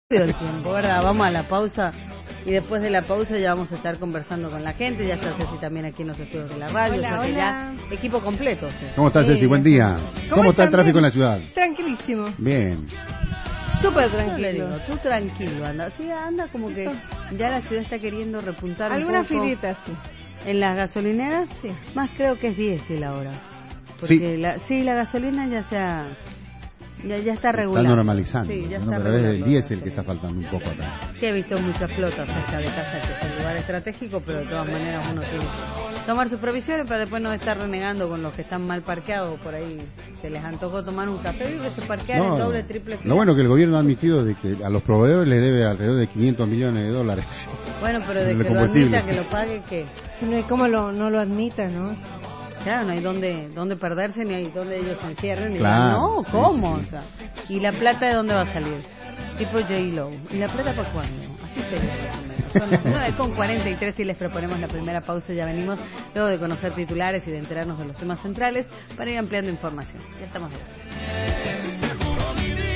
el tiempo, ¿verdad? Vamos a la pausa y después de la pausa ya vamos a estar conversando con la gente. Ya está Ceci también aquí en los estudios de la radio. Hola, o sea que hola. ya equipo completo. Ceci. ¿Cómo estás, Ceci? Buen día. ¿Cómo está el tráfico en la ciudad? Tranquilísimo. Bien. Súper Yo le tranquilo. digo, tú tranquilo, anda. Sí, anda como que ya la ciudad está queriendo repuntar Algunas un poco. filitas, sí. ¿En las gasolineras? Sí. Más creo que es diésel ahora. Porque Sí. la gasolina ya está regulada. Está normalizando. Sí, ya ¿no? está Pero es el regulando diésel la que está gasolina. faltando un poco acá. Sí, he visto muchas flotas cerca de casa, que es el lugar estratégico, pero de todas maneras uno tiene que tomar sus previsiones para después no estar renegando con los que están mal parqueados. Por ahí se les antojó tomar un café y que se parquean en doble, triple fila. Lo bueno que el gobierno ha admitido de que a los proveedores les debe alrededor de 500 millones de dólares. Bueno, pero de el que lo combustible. admita, que lo pague, que No hay cómo no lo admita, ¿no? claro, no hay dónde perderse, ni hay dónde ellos se encierren. Claro, Digan, no, sí, ¿cómo? sí, O sí. sea, ¿y la plata de dónde va a salir? Tipo J-Lo. ¿Y la plata para cuándo? Así sería más o menos. Son las 9:43 y les proponemos la primera pausa. Ya venimos luego de conocer titulares y de enterarnos de los temas centrales para ir ampliando información. Ya estamos de vuelta.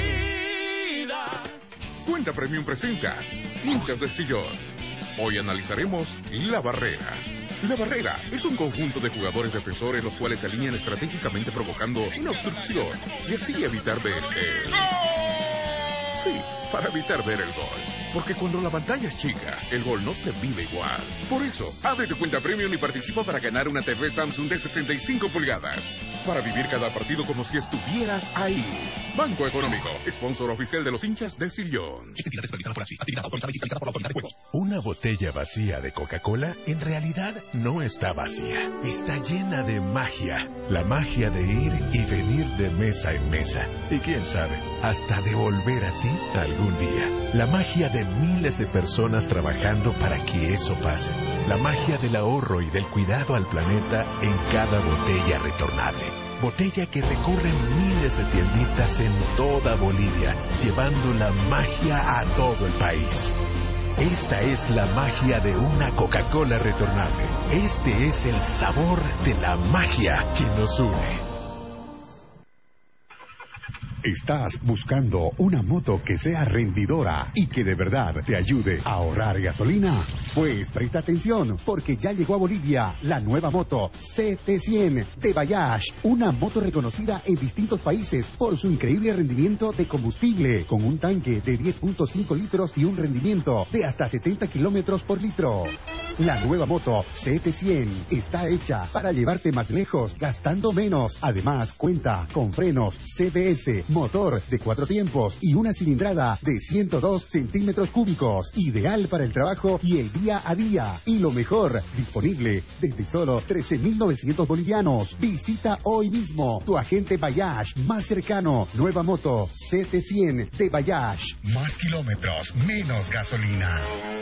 Cuenta Premium presenta Hinchas de Sillón. Hoy analizaremos La Barrera. La Barrera es un conjunto de jugadores defensores los cuales se alinean estratégicamente provocando una obstrucción y así evitar ver el... Sí, para evitar ver el gol. Porque cuando la pantalla es chica, el gol no se vive igual. Por eso, abre tu cuenta Premium y participa para ganar una TV Samsung de 65 pulgadas. Para vivir cada partido como si estuvieras ahí. Banco Económico, sponsor oficial de los hinchas del Sillón. Una botella vacía de Coca-Cola en realidad no está vacía. Está llena de magia. La magia de ir y venir de mesa en mesa. Y quién sabe, hasta de volver a ti algún día. La magia de miles de personas trabajando para que eso pase. La magia del ahorro y del cuidado al planeta en cada botella retornable. Botella que recorre miles de tienditas en toda Bolivia, llevando la magia a todo el país. Esta es la magia de una Coca-Cola retornable. Este es el sabor de la magia que nos une. ¿Estás buscando una moto que sea rendidora y que de verdad te ayude a ahorrar gasolina? Pues presta atención, porque ya llegó a Bolivia la nueva moto CT100 de Bayash, una moto reconocida en distintos países por su increíble rendimiento de combustible, con un tanque de 10.5 litros y un rendimiento de hasta 70 kilómetros por litro. La nueva moto CT100 está hecha para llevarte más lejos, gastando menos. Además, cuenta con frenos CBS, motor de 4 tiempos y una cilindrada de 102 centímetros cúbicos, ideal para el trabajo y el día a día. Y lo mejor, disponible desde solo 13.900 bolivianos. Visita hoy mismo tu agente Bayash más cercano. Nueva moto CT100 de Bayash. Más kilómetros, menos gasolina.